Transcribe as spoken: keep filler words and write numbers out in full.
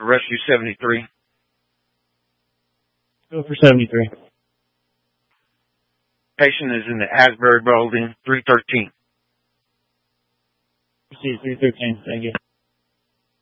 Rescue seventy-three. Go for seventy-three. Patient is in the Asbury building, three thirteen. Proceed, three thirteen. Thank you.